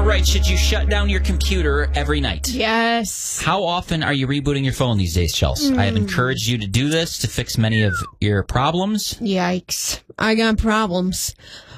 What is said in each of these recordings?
All right, should you shut down your computer every night? Yes. How often are you rebooting your phone these days, Chelsea? I have encouraged you to do this to fix many of your problems. Yikes. I got problems.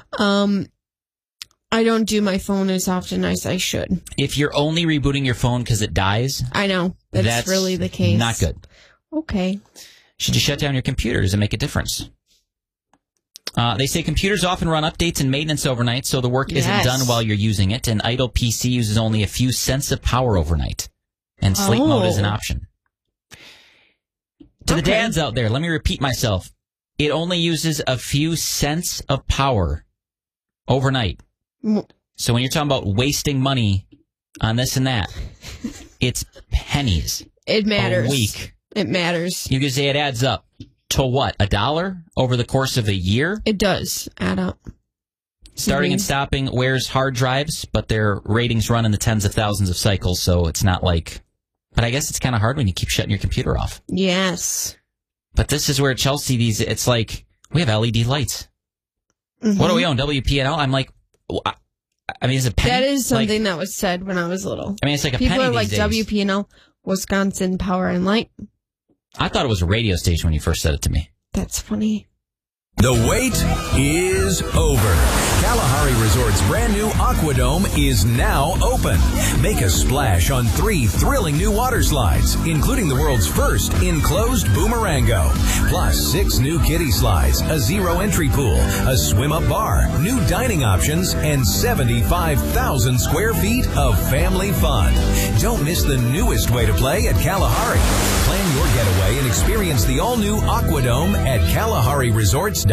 I don't do my phone as often as I should. If you're only rebooting your phone because it dies, I know. That's really the case. Not good. Okay. Should you shut down your computer? Does it make a difference? They say computers often run updates and maintenance overnight, so the work isn't done while you're using it. An idle PC uses only a few cents of power overnight, and sleep mode is an option. To the dads out there, let me repeat myself. It only uses a few cents of power overnight. So when you're talking about wasting money on this and that, it's pennies. It matters. A week. It matters. You could say it adds up to what? $1 over the course of a year? It does add up. Starting and stopping wears hard drives, but their ratings run in the tens of thousands of cycles, so it's not like... But I guess it's kind of hard when you keep shutting your computer off. Yes. But this is where Chelsea, it's like, we have LED lights. What do we own? WPNL? I'm like... I mean, is it penny? That is something that was said when I was little. I mean, it's like a People penny are like these days. WPNL, Wisconsin Power and Light. I thought it was a radio station when you first said it to me. That's funny. The wait is over. Kalahari Resort's brand new Aquadome is now open. Make a splash on 3 thrilling new water slides, including the world's first enclosed Boomerango. Plus 6 new kiddie slides, a zero entry pool, a swim-up bar, new dining options, and 75,000 square feet of family fun. Don't miss the newest way to play at Kalahari. Plan your getaway and experience the all-new Aquadome at KalahariResorts.com.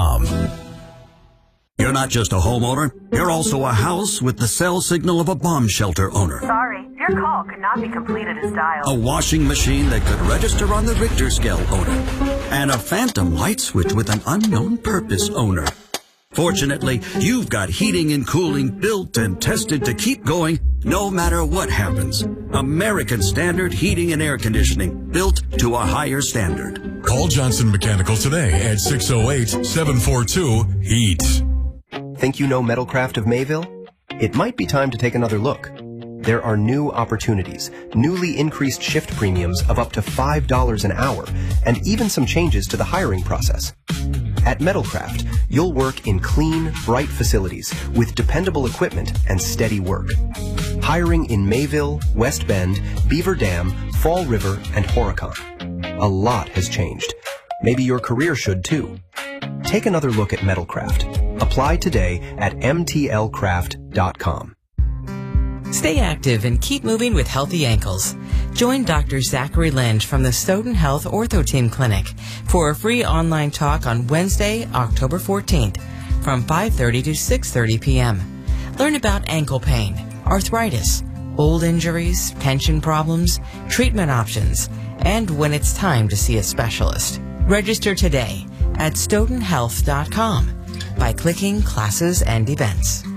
You're not just a homeowner, you're also a house with the cell signal of a bomb shelter owner. Sorry, your call could not be completed as dialed. A washing machine that could register on the Richter scale owner. And a phantom light switch with an unknown purpose owner. Fortunately, you've got heating and cooling built and tested to keep going no matter what happens. American Standard Heating and Air Conditioning, built to a higher standard. Call Johnson Mechanical today at 608-742-HEAT. Think you know Metalcraft of Mayville? It might be time to take another look. There are new opportunities, newly increased shift premiums of up to $5 an hour, and even some changes to the hiring process. At Metalcraft, you'll work in clean, bright facilities with dependable equipment and steady work. Hiring in Mayville, West Bend, Beaver Dam, Fall River, and Horicon. A lot has changed. Maybe your career should too. Take another look at Metalcraft. Apply today at mtlcraft.com. Stay active and keep moving with healthy ankles. Join Dr. Zachary Lynch from the Stoughton Health Ortho Team Clinic for a free online talk on Wednesday, October 14th from 5:30 to 6:30 p.m. Learn about ankle pain, arthritis, old injuries, tension problems, treatment options, and when it's time to see a specialist. Register today at stoughtonhealth.com by clicking Classes and Events.